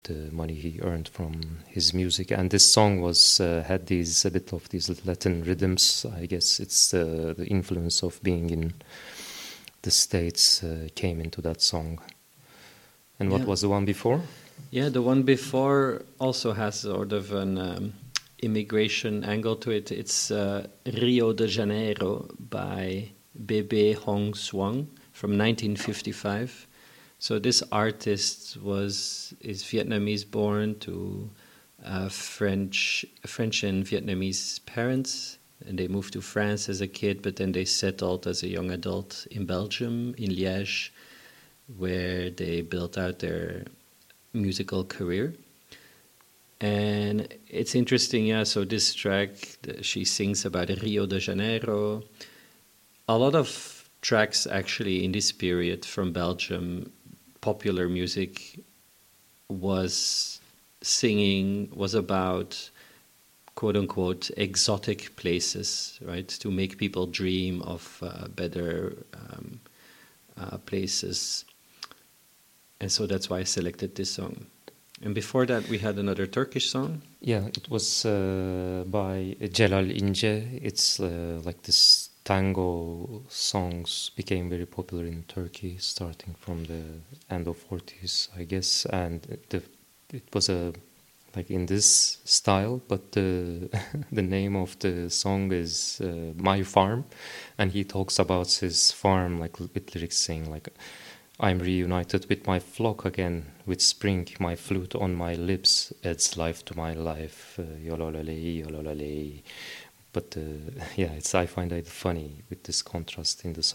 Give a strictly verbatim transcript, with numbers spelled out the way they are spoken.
the money he earned from his music. And this song was uh, had these a bit of these Latin rhythms. I guess it's uh, the influence of being in the States uh, came into that song. And what Yeah. was the one before? Yeah, the one before also has sort of an um, immigration angle to it. It's uh, Rio de Janeiro by Bebe Hong Swang from nineteen fifty-five. So this artist was is Vietnamese born to uh, French French and Vietnamese parents, and they moved to France as a kid, but then they settled as a young adult in Belgium, in Liège, where they built out their musical career. And it's interesting, yeah, so this track, she sings about Rio de Janeiro. A lot of tracks actually in this period from Belgium, popular music was singing, was about quote unquote exotic places, right? To make people dream of uh, better um, uh, places. And so that's why I selected this song. And before that, we had another Turkish song. Yeah, it was uh, by Celal İnce. It's uh, like this tango songs became very popular in Turkey starting from the end of forties, I guess. And the, it was a like in this style, but the the name of the song is uh, My Farm, and he talks about his farm like with lyrics saying like, I'm reunited with my flock again, with spring, my flute on my lips adds life to my life. Uh, yololale, yololale. But uh, yeah, it's I find it funny with this contrast in the